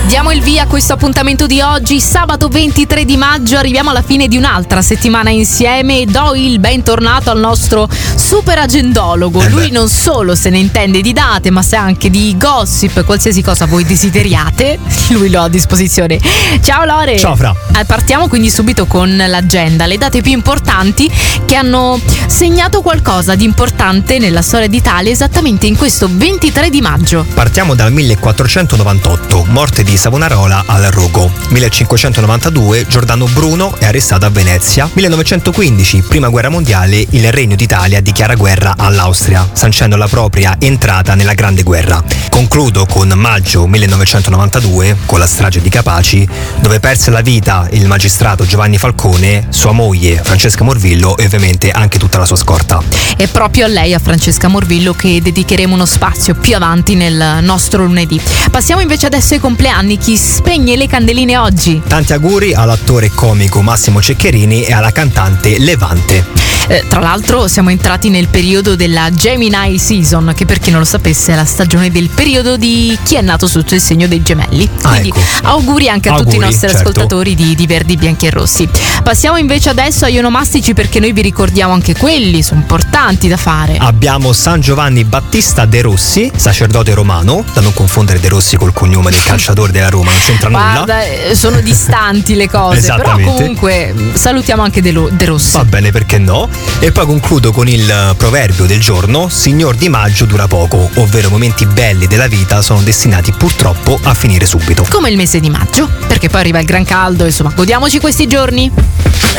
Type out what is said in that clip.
Diamo il via a questo appuntamento di oggi, sabato 23 di maggio, arriviamo alla fine di un'altra settimana insieme e do il bentornato al nostro super agendologo. Lui non solo se ne intende di date, ma sa anche di gossip, qualsiasi cosa voi desideriate, lui lo ha a disposizione. Ciao Lore. Ciao Fra. Partiamo quindi subito con l'agenda, le date più importanti che hanno segnato qualcosa di importante nella storia d'Italia esattamente in questo 23 di maggio. Partiamo dal 1498, morte di Savonarola al Rogo. 1592, Giordano Bruno è arrestato a Venezia. 1915, prima guerra mondiale, il Regno d'Italia dichiara guerra all'Austria, sancendo la propria entrata nella Grande Guerra. Concludo con maggio 1992, con la strage di Capaci, dove perse la vita il magistrato Giovanni Falcone, sua moglie Francesca Morvillo e ovviamente anche tutta la sua scorta. È proprio a lei, a Francesca Morvillo, che dedicheremo uno spazio più avanti nel nostro lunedì. Passiamo invece adesso ai compleanni. Chi spegne le candeline oggi? Tanti auguri all'attore e comico Massimo Ceccherini e alla cantante Levante. Tra l'altro siamo entrati nel periodo della Gemini Season, che per chi non lo sapesse è la stagione del periodo di chi è nato sotto il segno dei gemelli. Quindi ecco. auguri anche a tutti i nostri ascoltatori di Verdi, Bianchi e Rossi. Passiamo invece adesso agli onomastici, perché noi vi ricordiamo anche quelli, sono importanti da fare. Abbiamo San Giovanni Battista De Rossi, sacerdote romano, da non confondere De Rossi col cognome del calciatore della Roma, non c'entra nulla. Guarda, sono distanti le cose, però comunque salutiamo anche De Rossi. Va bene, perché no? E poi concludo con il proverbio del giorno: signor di maggio dura poco, ovvero momenti belli della vita sono destinati purtroppo a finire subito. Come il mese di maggio, perché poi arriva il gran caldo, insomma, godiamoci questi giorni.